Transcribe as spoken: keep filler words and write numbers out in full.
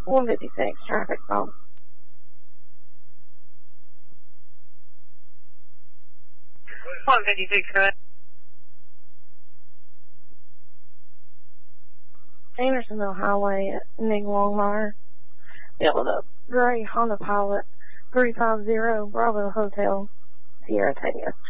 one fifty-six, traffic stop. one fifty-six, correct. Andersonville Highway at Nick Longmire. Able to gray Honda Pilot three five zero Bravo Hotel, Sierra Tania.